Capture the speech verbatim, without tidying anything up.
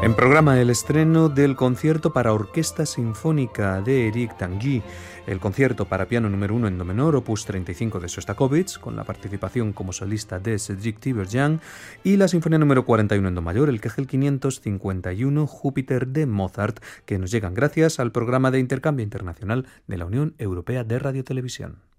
En programa el estreno del concierto para orquesta sinfónica de Éric Tanguy, el concierto para piano número uno en do menor, opus treinta y cinco de Shostakovich, con la participación como solista de Cédric Tiberghien, y la sinfonía número cuarenta y uno en do mayor, el Kegel quinientos cincuenta y uno Júpiter de Mozart, que nos llegan gracias al programa de intercambio internacional de la Unión Europea de Radiotelevisión.